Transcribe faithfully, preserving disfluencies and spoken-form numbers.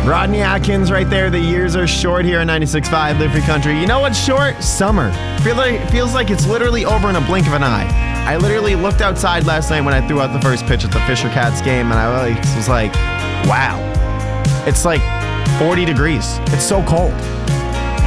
Rodney Atkins right there. The years are short here at ninety-six point five Live Free Country. You know what's short? Summer. Feel like, feels like it's literally over in a blink of an eye. I literally looked outside last night when I threw out the first pitch at the Fisher Cats game, and I was like, wow. It's like forty degrees. It's so cold.